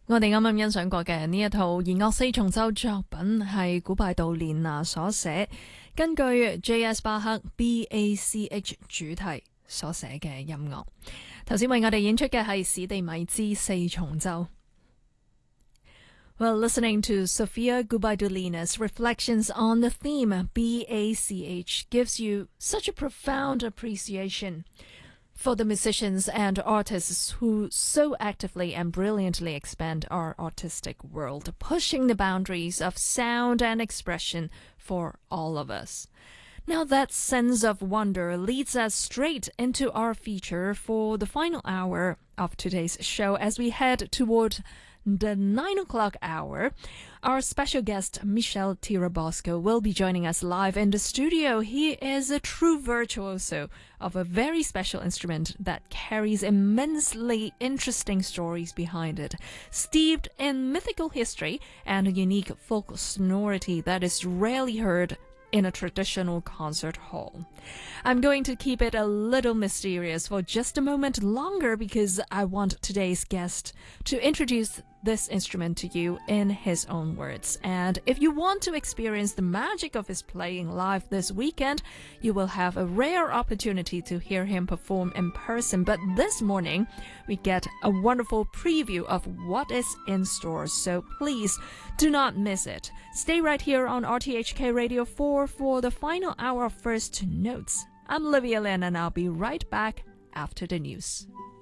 我哋啱啱欣賞過嘅呢一套弦樂四重奏作品係古拜杜蓮娜所寫，根據 J.S. 巴克 BACH 主題所寫嘅音樂。頭先為我哋演出嘅係史蒂米茲四重奏。Well, listening to Sofia Gubaidulina's reflections on the theme BACH gives you such a profound appreciation for the musicians and artists who so actively and brilliantly expand our artistic world, pushing the boundaries of sound and expression for all of us. Now that sense of wonder leads us straight into our feature for the final hour of today's show as we head toward the 9 o'clock hour. Our special guest, Michel Tirabosco, will be joining us live in the studio. He is a true virtuoso of a very special instrument that carries immensely interesting stories behind it, steeped in mythical history and a unique folk sonority that is rarely heard in a traditional concert hall. I'm going to keep it a little mysterious for just a moment longer because I want today's guest to introduce this instrument to you in his own words. And if you want to experience the magic of his playing live this weekend, you will have a rare opportunity to hear him perform in person. But this morning, we get a wonderful preview of what is in store, so please do not miss it. Stay right here on RTHK Radio 4 for the final hour of First Notes. I'm Olivia Lin, and I'll be right back after the news.